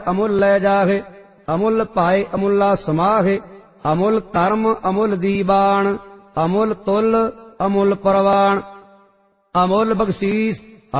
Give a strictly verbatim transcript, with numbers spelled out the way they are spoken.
अमुल लै जाहे, अमुल पाए अमुला समाहे। अमुल धर्म अमुल दीवान, अमुल तुल अमुल परवान। अमुल बख्शीस